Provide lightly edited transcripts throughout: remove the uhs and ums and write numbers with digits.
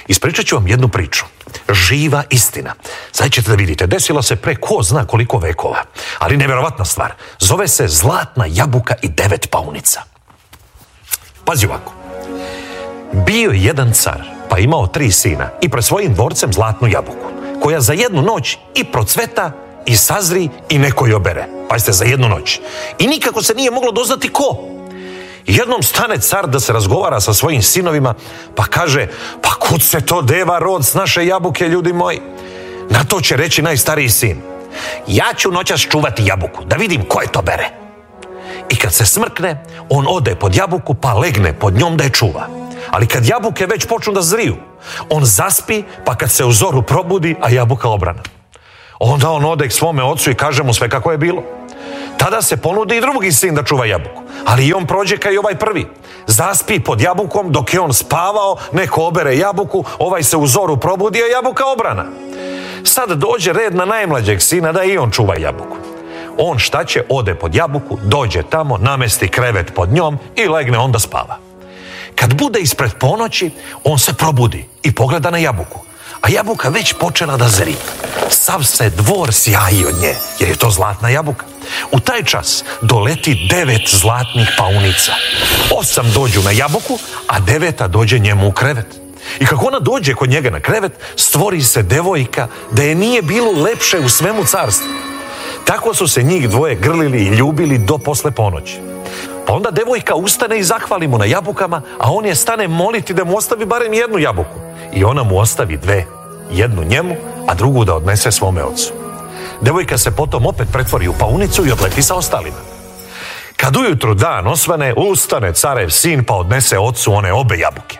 Ispričat ću vam jednu priču. Živa istina. Sad ćete da vidite, desilo se pre ko zna koliko vekova. Ali nevjerovatna stvar. Zove se Zlatna jabuka i 9 paunica. Pazi ovako. Bio je jedan car, pa imao 3 sina i pred svojim dvorcem zlatnu jabuku, koja za jednu noć i procveta, i sazri, i neko je obere. Pazite, za jednu noć. I nikako se nije moglo doznati ko. Jednom stane car da se razgovara sa svojim sinovima, pa kaže, pa kud se to deva rod s naše jabuke, ljudi moji? Na to će reći najstariji sin, ja ću noćas čuvati jabuku, da vidim ko je to bere. I kad se smrkne, on ode pod jabuku, pa legne pod njom da je čuva. Ali kad jabuke već počnu da zriju, on zaspi, pa kad se u zoru probudi, a jabuka obrana. Onda on ode k svome ocu i kaže mu sve kako je bilo. Tada se ponudi i drugi sin da čuva jabuku, ali i on prođe kao i ovaj prvi. Zaspi pod jabukom, dok je on spavao, neko obere jabuku, ovaj se u zoru probudi, a jabuka obrana. Sad dođe red na najmlađeg sina da i on čuva jabuku. On šta će, ode pod jabuku, dođe tamo, namesti krevet pod njom i legne onda spava. Kad bude ispred ponoći, on se probudi i pogleda na jabuku, a jabuka već počela da zri. Sav se dvor sjaji od nje, jer je to zlatna jabuka. U taj čas doleti 9 zlatnih paunica. 8 dođu na jabuku, a 9 dođe njemu u krevet. I kako ona dođe kod njega na krevet, stvori se devojka da je nije bilo lepše u svemu carstvu. Tako su se njih dvoje grlili i ljubili do posle ponoći. Pa onda devojka ustane i zahvali mu na jabukama, a on je stane moliti da mu ostavi barem jednu jabuku. I ona mu ostavi 2. Jednu njemu, a drugu da odnese svome ocu. Devojka se potom opet pretvori u paunicu i odleti sa ostalima. Kad ujutru dan osvane, ustane carev sin pa odnese ocu one obe jabuke.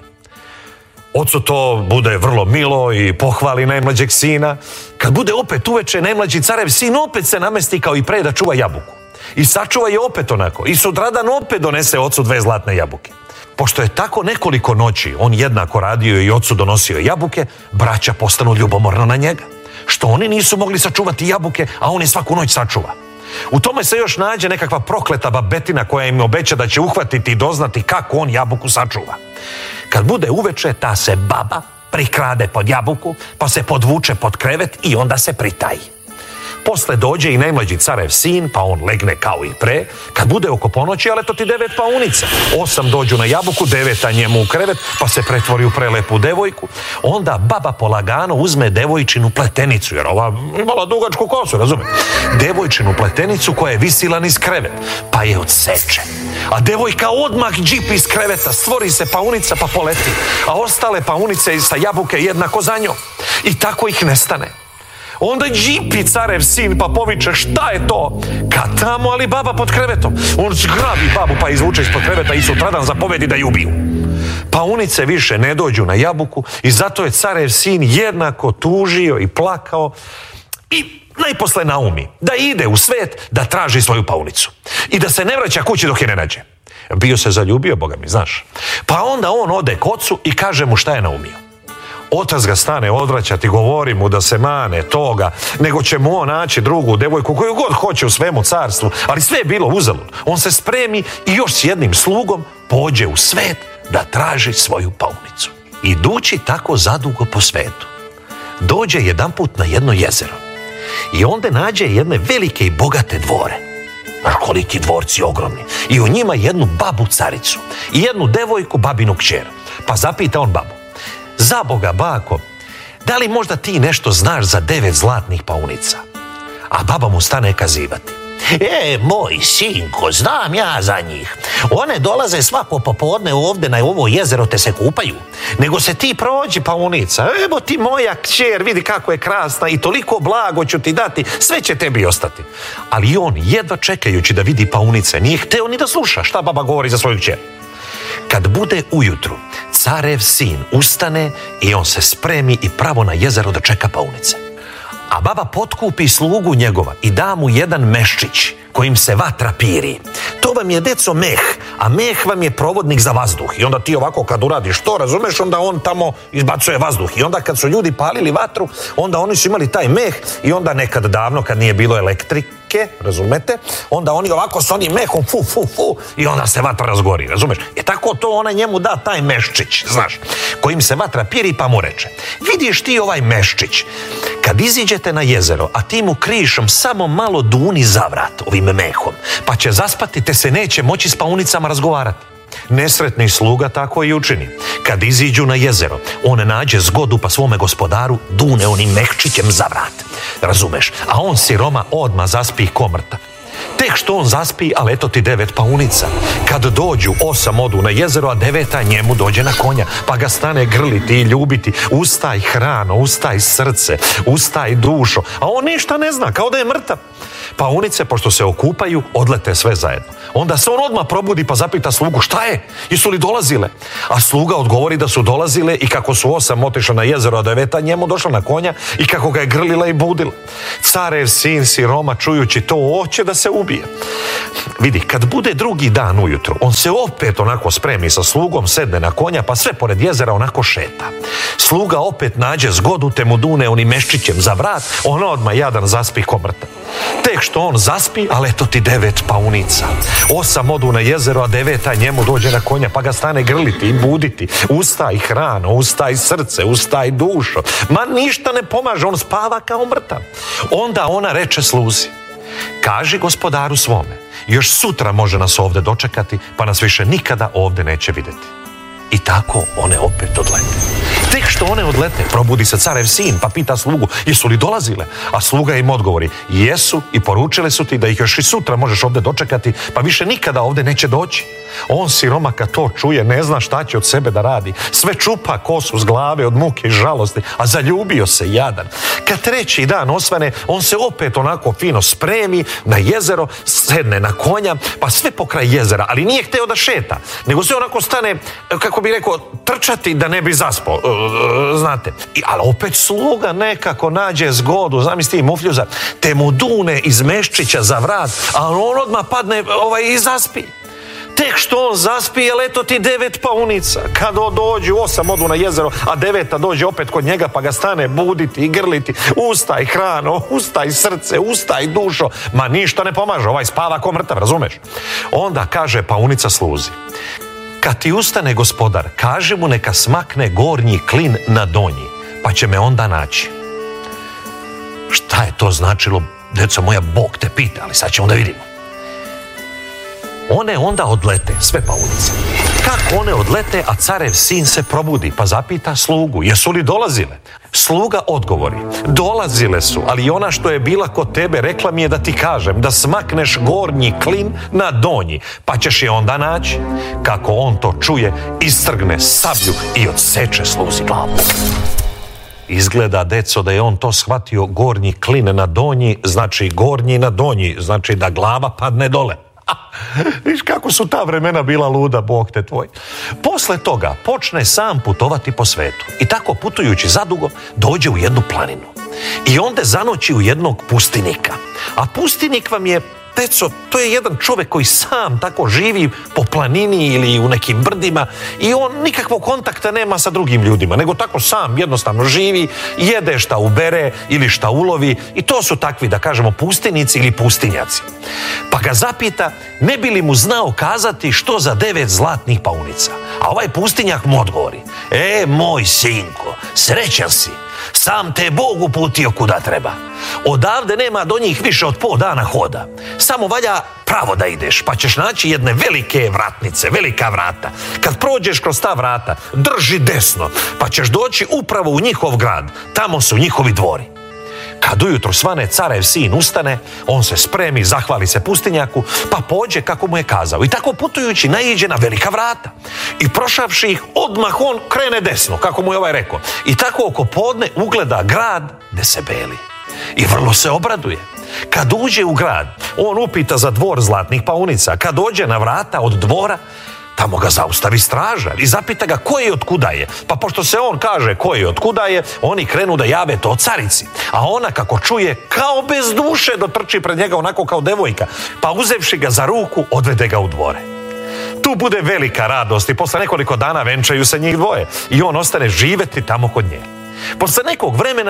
Ocu to bude vrlo milo i pohvali najmlađeg sina. Kad bude opet uveče, najmlađi carev sin opet se namesti kao i pre da čuva jabuku. I sačuva je opet onako. I sutradan opet donese ocu 2 zlatne jabuke. Pošto je tako nekoliko noći on jednako radio i ocu donosio jabuke, braća postanu ljubomorna na njega. Što oni nisu mogli sačuvati jabuke, a on je svaku noć sačuva. U tome se još nađe nekakva prokleta babetina koja im obeća da će uhvatiti i doznati kako on jabuku sačuva. Kad bude uveče, ta se baba prikrade pod jabuku, pa se podvuče pod krevet i onda se pritaji. Posle dođe i najmlađi carev sin, pa on legne kao i pre. Kad bude oko ponoći, ale to ti 9 paunica. 8 dođu na jabuku, 9 njemu u krevet, pa se pretvori u prelepu devojku. Onda baba polagano uzme devojčinu pletenicu, jer ova imala dugačku kosu, razume? Devojčinu pletenicu koja je visila niz krevet, pa je odseče. A devojka odmah džipi iz kreveta, stvori se paunica pa poleti, a ostale paunice sa jabuke jednako za njom. I tako ih nestane. Onda džipi carev sin pa poviče, šta je to? Kad tamo, ali baba pod krevetom. On zgrabi babu pa izvuče ispod kreveta i sutradan zapovedi da ju ubiju. Paunice više ne dođu na jabuku i zato je carev sin jednako tužio i plakao i najposle naumi da ide u svet da traži svoju paunicu i da se ne vraća kući dok je ne nađe. Bio se zaljubio, boga mi, znaš. Pa onda on ode k ocu i kaže mu šta je naumio. Otac ga stane odvraćati, govori mu da se mane toga, nego će mu on naći drugu devojku koju god hoće u svemu carstvu, ali sve je bilo uzalud. On se spremi i još s jednim slugom pođe u svet da traži svoju paunicu. Idući tako zadugo po svetu, dođe jedanput na jedno jezero i onda nađe jedne velike i bogate dvore. Koliki dvorci ogromni. I u njima jednu babu caricu i jednu devojku babinu kćer. Pa zapita on babu, za Boga, bako, da li možda ti nešto znaš za 9 zlatnih paunica? A baba mu stane kazivati. Moj sinko, znam ja za njih. One dolaze svako popodne ovdje na ovo jezero te se kupaju. Nego se ti prođi, paunica. Evo ti moja kćer, vidi kako je krasna i toliko blago ću ti dati, sve će tebi ostati. Ali on, jedva čekajući da vidi paunice, nije hteo ni da sluša šta baba govori za svoju kćer. Kad bude ujutru, carev sin ustane i on se spremi i pravo na jezero da čeka paunice. A baba potkupi slugu njegova i da mu jedan meščić kojim se vatra piri. To vam je, deco, meh, a meh vam je provodnik za vazduh. I onda ti ovako kad uradiš to, razumeš, onda on tamo izbacuje vazduh. I onda kad su ljudi palili vatru, onda oni su imali taj meh i onda nekad davno, kad nije bilo meke, razumete, onda oni ovako s onim mehom fu i onda se vatra razgori, razumeš? Tako to ona njemu da taj meščić, znaš, kojim se vatra piri pa mu reče: vidiš ti ovaj meščić, kad iziđete na jezero, a ti mu krišom samo malo duni zavrat ovim mehom, pa će zaspati te se neće moći s paunicama razgovarati. Nesretni sluga tako i učini. Kad iziđu na jezero, on nađe zgodu pa svome gospodaru dune onim mehčićem za vrat. Razumeš? A on siroma odmah zaspi ko mrtav. Tek što on zaspi, ali eto ti 9 paunica. Kad dođu, 8 odu na jezero, a 9 njemu dođe na konja, pa ga stane grliti i ljubiti. Ustaj hrano, ustaj srce, ustaj dušo. A on ništa ne zna, kao da je mrtav. Paunice, pošto se okupaju, odlete sve zajedno. Onda se on odmah probudi pa zapita slugu: šta je? Jesu li dolazile? A sluga odgovori da su dolazile i kako su 8 otišla na jezero, a 9 njemu došla na konja i kako ga je grlila i budila. Carev sin siroma, čujući to, hoće da se ubije. Vidi, kad bude drugi dan ujutro, on se opet onako spremi sa slugom, sedne na konja, pa sve pored jezera onako šeta. Sluga opet nađe zgodu, te mu dune onim meščićem za vrat, on odmah jadan zaspi ko mrtav. Tek što on zaspi, ali eto ti 9 paunica. 8 odu na jezero, a 9 njemu dođe na konja, pa ga stane grliti i buditi. Ustaj hrano, ustaj srce, ustaj dušo. Ma ništa ne pomaže, on spava kao mrtav. Onda ona reče sluzi: kaži gospodaru svome, još sutra može nas ovdje dočekati, pa nas više nikada ovdje neće vidjeti. I tako one opet odlete. Tek što one odlete, probudi se carev sin, pa pita slugu: jesu li dolazile? A sluga im odgovori: jesu, i poručile su ti da ih još i sutra možeš ovdje dočekati, pa više nikada ovdje neće doći. On siroma kad to čuje, ne zna šta će od sebe da radi. Sve čupa kosu s glave od muke i žalosti, a zaljubio se jadan. Kad treći dan osvane, on se opet onako fino spremi na jezero, sedne na konja, pa sve pokraj jezera, ali nije hteo da šeta, nego se onako stane, kako bi rekao, trčati da ne bi zaspao, znate. Ali opet sluga nekako nađe zgodu, zamisli mufljuza, te mu dune iz meščića za vrat, a on odmah padne i zaspi. Tek što on zaspi, ali eto ti 9 paunica. Kad dođu, 8 odu na jezero, a 9 dođe opet kod njega, pa ga stane buditi i grliti: ustaj hrano, ustaj srce, ustaj dušo. Ma ništa ne pomaže, ovaj spava ko mrtav, razumeš? Onda kaže paunica sluzi: kad ti ustane gospodar, kaži mu neka smakne gornji klin na donji, pa će me onda naći. Šta je to značilo, deco moja, Bog te pita, ali sad ćemo da vidimo. One onda odlete, sve paunice. Kako one odlete, a carev sin se probudi, pa zapita slugu: jesu li dolazile? Sluga odgovori: dolazile su, ali ona što je bila kod tebe rekla mi je da ti kažem da smakneš gornji klin na donji, pa ćeš je onda naći. Kako on to čuje, istrgne sablju i odseče sluzi glavu. Izgleda, deco, da je on to shvatio: gornji klin na donji znači gornji na donji, znači da glava padne dole. Viš kako su ta vremena bila luda, Bog te tvoj. Posle toga počne sam putovati po svetu i tako putujući zadugo dođe u jednu planinu i onda zanoći u jednog pustinika. A pustinik vam je, deco, to je jedan čovjek koji sam tako živi po planini ili u nekim brdima i on nikakvog kontakta nema sa drugim ljudima, nego tako sam jednostavno živi, jede šta ubere ili šta ulovi, i to su takvi, da kažemo, pustinici ili pustinjaci. Pa ga zapita ne bi li mu znao kazati što za 9 zlatnih paunica. A ovaj pustinjak mu odgovori: moj sinko, srećan si, sam te Bog uputio kuda treba. Odavde nema do njih više od pol dana hoda. Samo valja pravo da ideš, pa ćeš naći jedne velike vratnice, velika vrata. Kad prođeš kroz ta vrata, drži desno, pa ćeš doći upravo u njihov grad. Tamo su njihovi dvori. Kad ujutro svane, carev sin ustane, on se spremi, zahvali se pustinjaku, pa pođe kako mu je kazao. I tako putujući naiđe na velika vrata. I prošavši ih, odmah on krene desno, kako mu je ovaj rekao. I tako oko podne ugleda grad gde se beli. I vrlo se obraduje. Kad uđe u grad, on upita za dvor zlatnih paunica. Kad dođe na vrata od dvora, tamo ga zaustavi stražar i zapita ga ko je i otkuda je. Pa pošto se on kaže ko je i otkuda je, oni krenu da jave to carici. A ona, kako čuje, kao bez duše dotrči pred njega onako kao devojka. Pa uzevši ga za ruku, odvede ga u dvore. Tu bude velika radost i posle nekoliko dana venčaju se njih dvoje i on ostane živeti tamo kod nje. Posle nekog vremena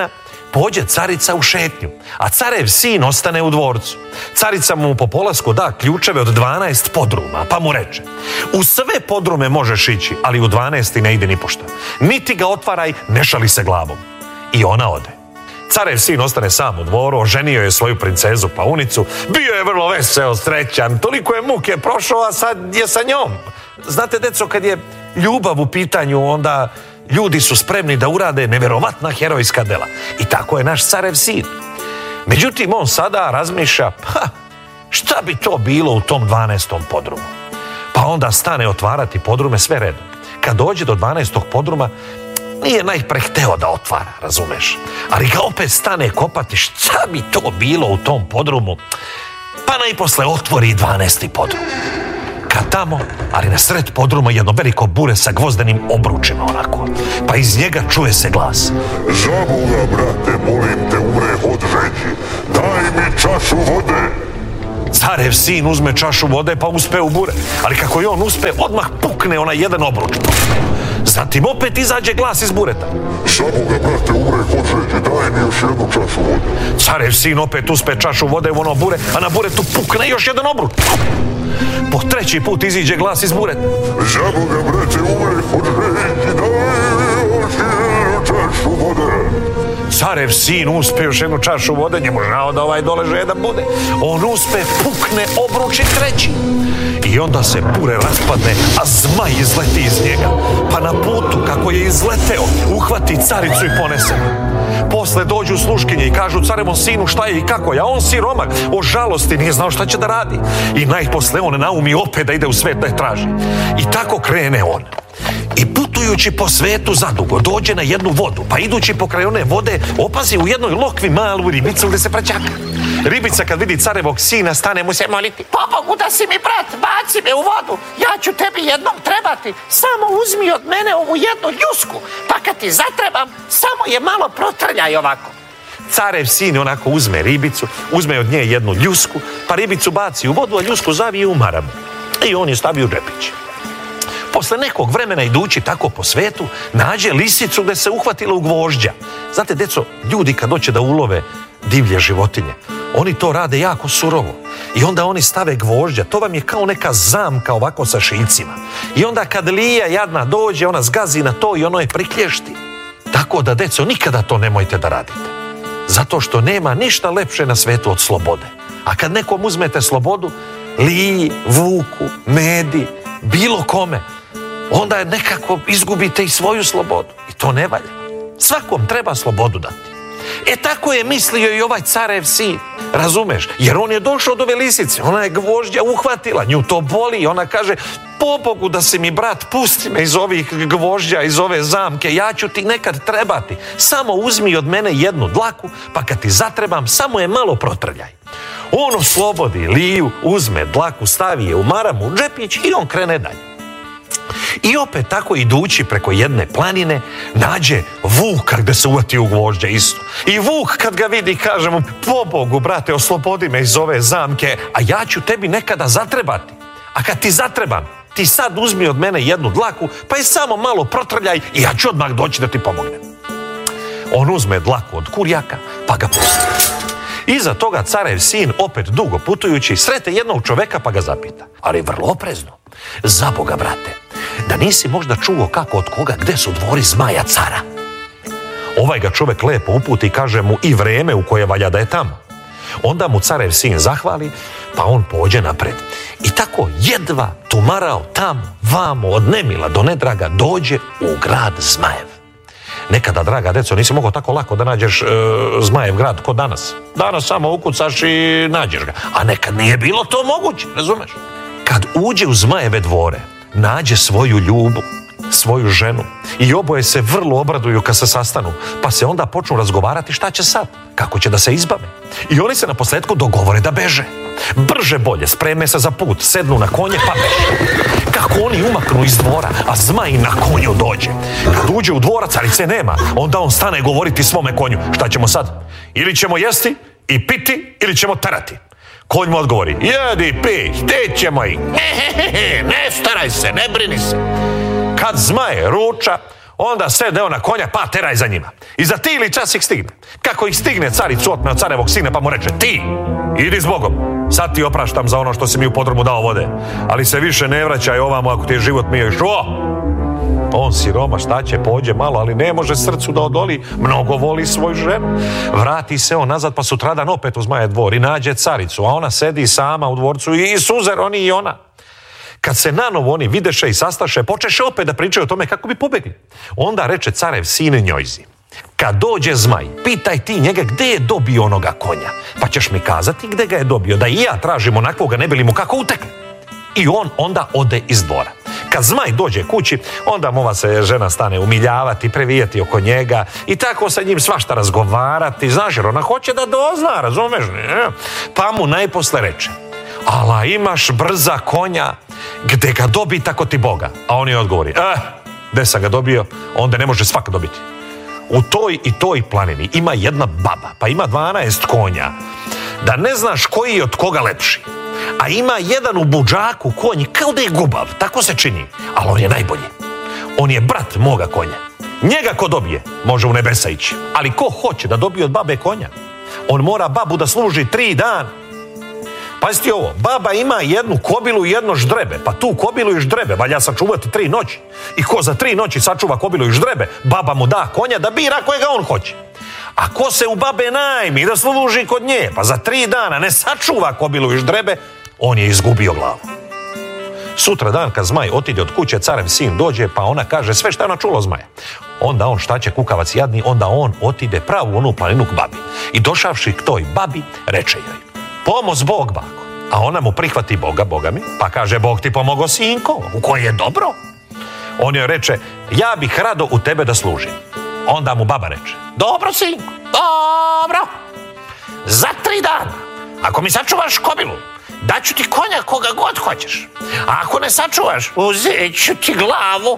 pođe carica u šetnju, a carev sin ostane u dvorcu. Carica mu po polasku da ključeve od 12 podruma, pa mu reče: u sve podrume možeš ići, ali u 12. ne ide nipošto. Niti ga otvaraj, ne šali se glavom. I ona ode. Carev sin ostane sam u dvoru, oženio je svoju princezu Paunicu, bio je vrlo veseo, srećan, toliko je muke prošao, a sad je sa njom. Znate, deco, kad je ljubav u pitanju, onda ljudi su spremni da urade neverovatna herojska dela. I tako je naš carev sin. Međutim, on sada razmišlja, šta bi to bilo u tom 12. podrumu? Pa onda stane otvarati podrume sve redom. Kad dođe do 12. podruma, nije najpre hteo da otvara, razumeš? Ali ga opet stane kopati, šta bi to bilo u tom podrumu? Pa najposle otvori 12. podrum. Kad tamo, ali na sred podruma jedno veliko bure sa gvozdenim obručima onako. Pa iz njega čuje se glas: za Boga, brate, molim te, umre od žeđi, daj mi čašu vode. Carev sin uzme čašu vode pa uspe u bure, ali kako je on uspe, odmah pukne onaj jedan obruč. Zatim opet izađe glas iz bureta: za Boga, brate, umre od žeđi, daj mi još jednu čašu vode. Carev sin opet uspe čašu vode u ono bure, a na buretu pukne još jedan obruč. Po treći put iziđe glas iz bureta: za Boga, brate, umre od žeđi, daj mi još jednu čašu vode. Carev sin uspe još jednu čašu vode, njemu žao da ovaj dole žedan bude. On uspe, pukne obruč i treći. I onda se bure raspadne, a zmaj izleti iz njega. Pa na putu, kako je izleteo, uhvati caricu i ponese. Posle dođu sluškinje i kažu carevom sinu šta je i kako je, a on siromak, o žalosti nije znao šta će da radi. I najposle on naumi opet da ide u svet da je traži. I tako krene on. I putujući po svetu zadugo, dođe na jednu vodu, pa idući pokraj one vode, opazi u jednoj lokvi malu ribicu gde se praćaka. Ribica kad vidi carevog sina, stane mu se moliti: pobogu da si mi brat, baci me u vodu, ja ću tebi jednom trebati, samo uzmi od mene ovu jednu ljusku, pa kad ti zatrebam, samo je malo protrljaj ovako. Carev sin onako uzme ribicu, uzme od nje jednu ljusku, pa ribicu baci u vodu, a ljusku zavije u maramu. I on je stavi u džepić. Posle nekog vremena idući tako po svetu, nađe lisicu gde se uhvatila u gvožđa. Znate, deco, ljudi kad hoće da ulove divlje životinje, oni to rade jako surovo. I onda oni stave gvožđa, to vam je kao neka zamka ovako sa šiljcima. I onda kad lija jadna dođe, ona zgazi na to i ono je priklješti. Tako da, deco, nikada to nemojte da radite. Zato što nema ništa lepše na svetu od slobode. A kad nekom uzmete slobodu, liji, vuku, medi, bilo kome, onda nekako izgubite i svoju slobodu. I to ne valja. Svakom treba slobodu dati. E tako je mislio i ovaj carev sin. Razumeš? Jer on je došao do ove lisice. Ona je gvožđa uhvatila. Nju to boli. I ona kaže: pobogu da si mi brat, pusti me iz ovih gvožđa, iz ove zamke. Ja ću ti nekad trebati. Samo uzmi od mene jednu dlaku, pa kad ti zatrebam, samo je malo protrljaj. On oslobodi liju, uzme dlaku, stavi je u maramu, u džepić i on krene dalje. I opet tako idući preko jedne planine, nađe vuka gde se uvati u gvožđe isto. I vuk kad ga vidi kaže mu: pobogu, brate, oslobodi me iz ove zamke, a ja ću tebi nekada zatrebati. A kad ti zatrebam, ti sad uzmi od mene jednu dlaku, pa je samo malo protrljaj i ja ću odmah doći da ti pomognem. On uzme dlaku od kurjaka, pa ga pusti. Iza toga carev sin, opet dugo putujući, srete jednog čoveka pa ga zapita, ali vrlo oprezno: za Boga, brate, da nisi možda čuo kako od koga gde su dvori zmaja cara? Ovaj ga čovek lepo uputi i kaže mu i vreme u koje valja da je tamo. Onda mu carev sin zahvali, pa on pođe napred. I tako jedva tumarao tamo, vamo, od nemila do nedraga, dođe u grad Zmajev. Nekada, draga deco, nisi mogao tako lako da nađeš Zmajev grad ko danas. Danas samo ukucaš i nađeš ga. A nekad nije bilo to moguće, razumeš? Kad uđe u Zmajeve dvore, nađe svoju ljubu, svoju ženu i oboje se vrlo obraduju kad se sastanu, pa se onda počnu razgovarati šta će sad, kako će da se izbave. I oni se naposletku dogovore da beže. Brže bolje, spreme se za put, sednu na konje pa beže. Kako oni umaknu iz dvora, a Zmaj na konju dođe. Kad uđe u dvora, carice nema, onda on stane govoriti svome konju: šta ćemo sad? Ili ćemo jesti i piti, ili ćemo terati. Konj mu odgovori: jedi, pi, štićemo ih. Ne staraj se, ne brini se. Kad Zmaj ruča, Onda sedne on na konja, pa teraj za njima. I za tili čas ih stigne. Kako ih stigne, caricu otme od carevog sina, pa mu reče: ti, idi s Bogom. Sad ti opraštam za ono što si mi u podrumu dao vode. Ali se više ne vraćaj ovamo ako ti je život miješ. On siroma, šta će, pođe malo, ali ne može srcu da odoli. Mnogo voli svoju ženu. Vrati se on nazad, pa sutradan opet u Zmajev dvor i nađe caricu, a ona sedi sama u dvorcu i suzer oni i ona. Kad se nanovo oni videše i sastaše, počeše opet da pričaju o tome kako bi pobegli. Onda reče carev sin njojzi: kad dođe Zmaj, pitaj ti njega gde je dobio onoga konja, pa ćeš mi kazati gde ga je dobio, da i ja tražim onakvoga, ne bi li mu kako utekne. I on onda ode iz dvora. Kad Zmaj dođe kući, onda mu se žena stane umiljavati, previjati oko njega i tako sa njim svašta razgovarati, znaš, jer ona hoće da dozna, razumeš? Pa mu najposle reče: ala imaš brza konja, gde ga dobi tako ti Boga? A on je odgovori: gde sam ga dobio, onda ne može svak dobiti. U toj i toj planini ima jedna baba, pa ima 12 konja, da ne znaš koji je od koga lepši. A ima jedan u budžaku konj kao da je gubav, tako se čini, ali on je najbolji. On je brat moga konja. Njega ko dobije, može u nebesa ići. Ali ko hoće da dobije od babe konja, on mora babu da služi 3 dana. Pazite ovo, baba ima jednu kobilu i jedno ždrebe, pa tu kobilu i ždrebe valja sačuvati 3 noći. I ko za 3 noći sačuva kobilu i ždrebe, baba mu da konja da bira kojega on hoće. A ko se u babe najmi da služi kod nje, pa za 3 dana ne sačuva kobilu i ždrebe, on je izgubio glavu. Sutra dan kad Zmaj otide od kuće, carev sin dođe, pa ona kaže sve što je ona čula od Zmaja. Onda on, šta će kukavac jadni, onda on otide pravu onu planinu k babi. I došavši k toj babi, reče joj: pomoz Bog, bako. A ona mu prihvati Boga, Boga mi, pa kaže: Bog ti pomogo, sinko, u koje je dobro. On joj reče: ja bih rado u tebe da služim. Onda mu baba reče: dobro, sinko, dobro. Za 3 dana, ako mi sačuvaš kobilu, daću ti konja koga god hoćeš. A ako ne sačuvaš, uzet ću ti glavu.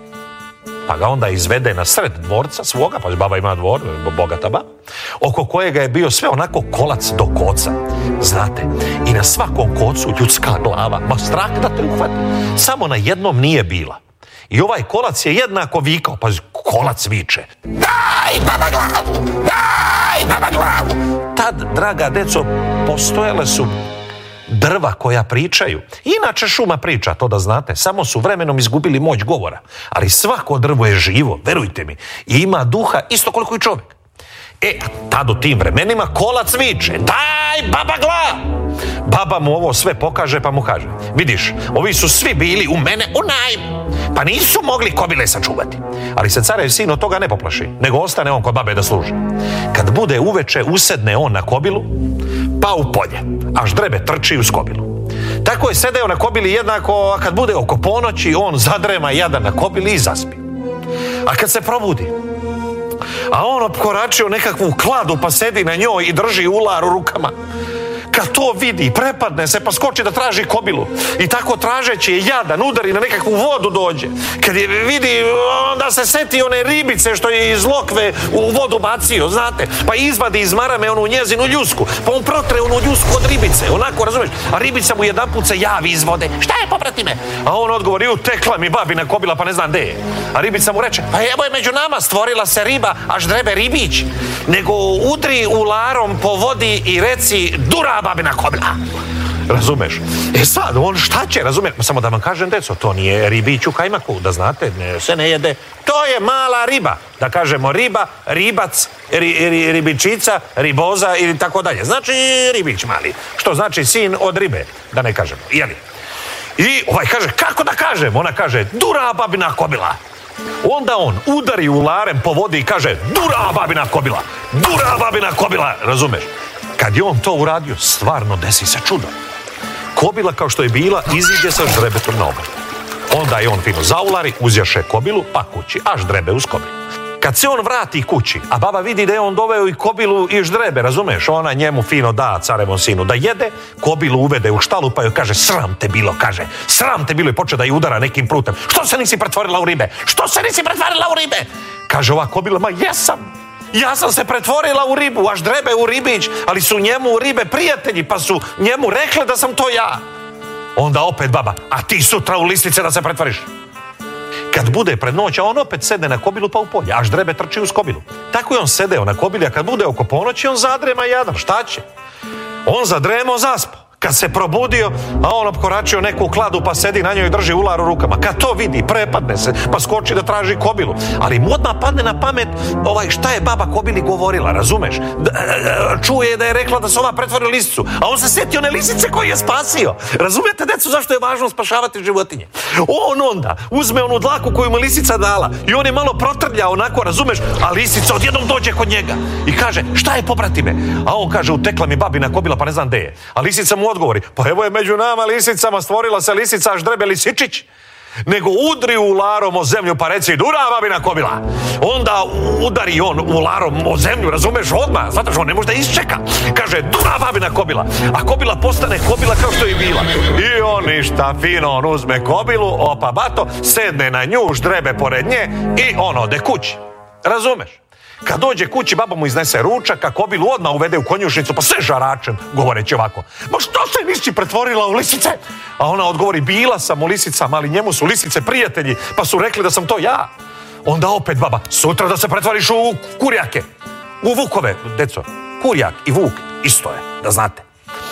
Pa ga onda izvede na sred dvorca svoga, pa baba ima dvor, bogata baba, oko kojega je bio sve onako kolac do koca. Znate, i na svakom kocu ljudska glava, ma strah da te uhvati. Samo na jednom nije bila. I ovaj kolac je jednako vikao, pa kolac viče: daj baba glavu, daj baba glavu. Tad, draga deco, postojale su drva koja pričaju. Inače šuma priča, to da znate, samo su vremenom izgubili moć govora. Ali svako drvo je živo, verujte mi, i ima duha isto koliko i čovjek. Tad u tim vremenima kolac viče: daj baba glavu. Baba mu ovo sve pokaže, pa mu kaže: vidiš, ovi su svi bili u mene u najmu, pa nisu mogli kobile sačuvati. Ali se carev sin od toga ne poplaši, nego ostane on kod babe da služi. Kad bude uveče, usedne on na kobilu, pa u polje, a ždrebe trči uz kobilu. Tako je sedeo na kobili jednako, a kad bude oko ponoći, on zadrema jadan na kobili i zaspi. A kad se probudi, a on opkoračio nekakvu kladu, pa sedi na njoj i drži ular u rukama. Kad to vidi, prepadne se, pa skoči da traži kobilu. I tako tražeći je jadan, udari na nekakvu vodu dođe. Kad je vidi, onda se seti one ribice što je iz lokve u vodu bacio, znate. Pa izvadi iz marame onu njezinu ljusku. Pa on protre onu ljusku od ribice, onako, razumiješ. A ribica mu jedanput se javi iz vode: šta je, poprati me? A on odgovori: utekla mi babina kobila, pa ne znam gde je. A ribica mu reče: pa evo je među nama, stvorila se riba, a ždrebe ribić. Nego udri ularom po vodi i reci: dura babina kobila. Razumeš? Sad, on šta će, razumeš? Samo da vam kažem, deco, to nije ribić u kajmaku, da znate, se ne jede. To je mala riba. Da kažemo riba, ribac, ribičica, riboza ili tako dalje. Znači ribić mali. Što znači sin od ribe, da ne kažemo. Jeli? I ovaj kaže: kako da kažem? Ona kaže: dura babina kobila. Onda on udari ularem po vodi i kaže: dura babina kobila, dura babina kobila. Razumeš? Kad je on to uradio, stvarno desi se čudo. Kobila, kao što je bila, iziđe sa ždrebetom na obalu. Onda je on fino zaulari, uzjaše kobilu, pa kući, a ždrebe uz kobilu. Kad se on vrati kući, a baba vidi da je on doveo i kobilu i ždrebe, razumeš? Ona njemu fino da carevom sinu da jede, kobilu uvede u štalu, pa joj kaže: sram te bilo, kaže, sram te bilo, i počeo da je udara nekim prutem. Što se nisi pretvorila u ribe? Što se nisi pretvorila u ribe? Kaže ova kobila: ma jesam. Ja sam se pretvorila u ribu, a ždrebe u ribić, ali su njemu ribe prijatelji, pa su njemu rekle da sam to ja. Onda opet baba: a ti sutra u listice da se pretvoriš. Kad bude pred noć, a on opet sedne na kobilu pa u polje, a ždrebe trči uz kobilu. Tako je on sedeo na kobili, a kad bude oko ponoći, on zadrema jadan. Šta će? On zadremo, zaspao. Kad se probudio, a on opkoračio neku kladu pa sedi na njoj i drži ular u rukama. Kad to vidi, prepadne se, pa skoči da traži kobilu. Ali mu odmah padne na pamet šta je baba kobili govorila, razumeš? Čuje da je rekla da se ova pretvori u lisicu, a on se sjetio one lisice koju je spasio. Razumijete, decu, zašto je važno spašavati životinje? On onda uzme onu dlaku koju mu lisica dala i on je malo protrlja onako, razumeš, a lisica odjednom dođe kod njega i kaže, šta je, poprati me? A on kaže, utekla mi babina kobila pa ne znam gde je. A lisica mu odgovori, pa evo je među nama lisicama, stvorila se lisica ždrebe lisičić. Nego udri ularom o zemlju pa reci, dura babina kobila. Onda udari on ularom o zemlju, razumeš, odmah, zato što on ne može da isčeka. Kaže, dura babina kobila. A kobila postane kobila kao što je bila. I on ništa fino, on uzme kobilu, opa bato, sedne na nju, ždrebe pored nje i on ode kući. Razumeš? Kad dođe kući, baba mu iznese ručak, a kobilu odmah uvede u konjušnicu, pa sve žaračem, govoreći ovako, ma što se nisi pretvorila u lisice? A ona odgovori, bila sam u lisicama, ali njemu su lisice prijatelji, pa su rekli da sam to ja. Onda opet baba, sutra da se pretvoriš u kurjake, u vukove, deco, kurjak i vuk, isto je, da znate.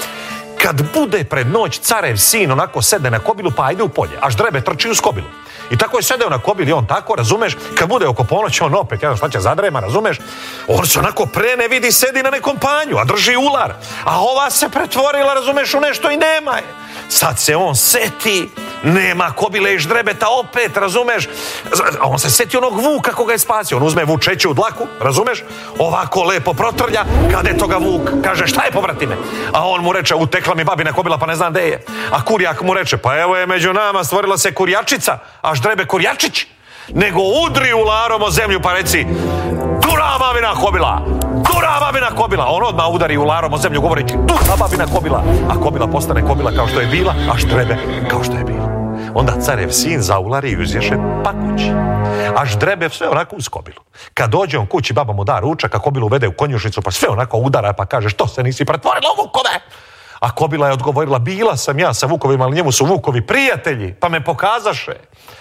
Kad bude pred noć, carev sin onako sedne na kobilu, pa ajde u polje, a ždrebe trči uz kobilu. I tako je sedeo na kobili, on tako, razumeš, kad bude oko ponoći, on opet, šta će zadrema, razumeš, on se onako prene, vidi, sedi na nekom panju, a drži ular, a ova se pretvorila, razumeš, u nešto i nema je. Sad se on seti, nema kobile i ždrebeta opet, razumeš, a on se seti onog vuka koga je spasio, on uzme vučeću dlaku, razumeš, ovako lepo protrlja, kad je toga vuk, kaže, šta je, povrati me? A on mu reče, utekla mi babina kobila, pa ne znam gde je. A kurjak mu reče, pa evo je među nama, stvorila se kurjačica, a ždrebe kurjačić. Nego udri ularom o zemlju pa reci, dura babina kobila, dura babina kobila. On odmah udari ularom o zemlju govoreći, dura babina kobila. A kobila postane kobila kao što je bila, a ždrebe kao što je bila. Onda carev sin zaulari i uzješe pa kući. A ždrebe sve onako uz kobilu. Kad dođe on kući, baba mu da ručak, a kobilu uvede u konjušnicu, pa sve onako udara, pa kaže, što se nisi pretvorila u vukove? A kobila je odgovorila, bila sam ja sa vukovima, ali njemu su vukovi prijatelji, pa me pokazaše.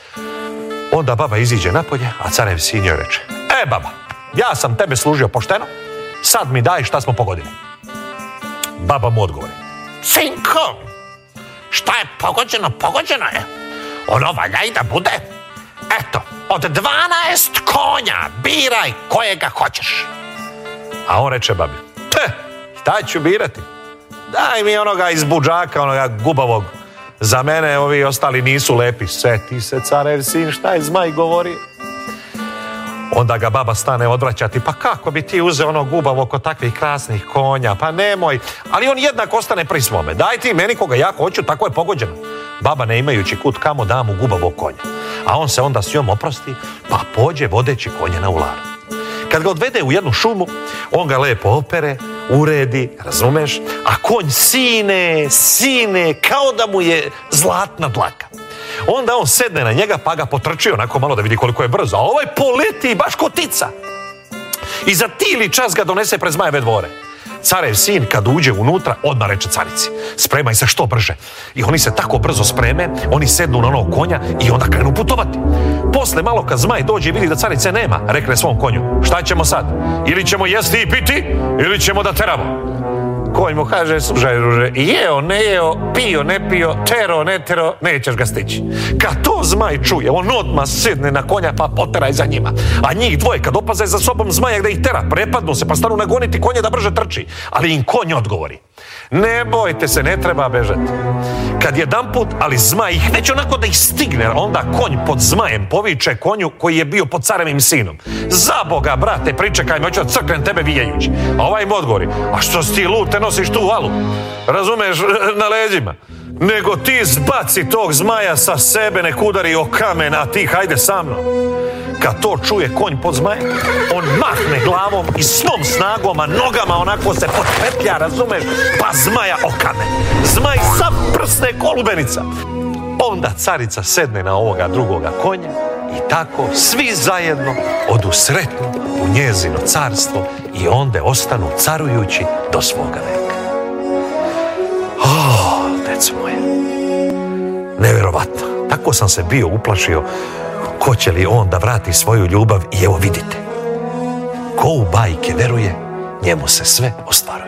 Onda baba iziđe napolje, a carev sin joj reče, baba, ja sam tebe služio pošteno, sad mi daj šta smo pogodili. Baba mu odgovori, sinko, šta je pogođeno, pogođeno je. Ono valja i da bude. Eto, od 12 konja biraj kojega hoćeš. A on reče babi, šta ću birati? Daj mi onoga iz budžaka, onoga gubavog. Za mene ovi ostali nisu lepi. Seti se, carev sin, šta je zmaj govorio? Onda ga baba stane odvraćati, pa kako bi ti uzeo ono gubavo kod takvih krasnih konja, pa nemoj. Ali on jednak ostane pri svome. Daj ti meni koga ja hoću, tako je pogođeno. Baba, ne imajući kud kamo, da mu gubavog konja. A on se onda s njom oprosti, pa pođe vodeći konje na ularu. Kad ga odvede u jednu šumu, on ga lepo opere, uredi, razumeš, a konj sine, kao da mu je zlatna dlaka. Onda on sedne na njega, pa ga potrči onako malo da vidi koliko je brzo, a ovaj poleti baš ko tica. I za tili čas ga donese pred zmajeve dvore. Carev sin, kad uđe unutra, odmah reče carici, spremaj se što brže. I oni se tako brzo spreme, oni sednu na onog konja i onda krenu putovati. Posle malo kad zmaj dođe i vidi da carice nema, rekne svom konju, šta ćemo sad? Ili ćemo jesti i piti, ili ćemo da teramo. Konj mu kaže, slušaj druže, jeo, ne jeo, pio, ne pio, tero, ne tero, nećeš ga stići. Kad to zmaj čuje, on odmah sedne na konja pa poteraj za njima. A njih dvoje, kad opaze za sobom zmaja da ih tera, prepadnu se pa stanu nagoniti konje da brže trči. Ali im konj odgovori, ne bojte se, ne treba bežati. Kad jedanput, ali zmaj ih već onako da ih stigne, onda konj pod zmajem poviče konju koji je bio pod carevim sinom. Za Boga, brate, pričekaj me, hoću da crknem tebe vijajući. A ovaj im odgovori, a što si ti lud, te nosiš tu valu, razumeš, na leđima. Nego ti zbaci tog zmaja sa sebe, nek udari o kamen, a ti hajde sa mnom. Kad to čuje konj pod zmajem, on mahne glavom i svom snagom, a nogama onako se potpetlja, razumeš, pa zmaja o kamen. Zmaj sav prsne kolubenica. Onda carica sedne na ovoga drugoga konja i tako svi zajedno odu sretno u njezino carstvo i onda ostanu carujući do svoga veka. Deco moje, nevjerovatno. Tako sam se bio uplašio Hoće li on da vrati svoju ljubav? I evo vidite, ko u bajke veruje, njemu se sve ostvaruje.